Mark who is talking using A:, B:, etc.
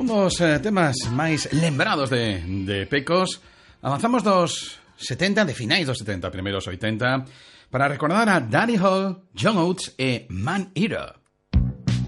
A: Un dos temas máis lembrados de Pecos. Avanzamos dos 70, de finais dos 70, primeiros 80, para recordar a Danny Hall, John Oates e Man Eater.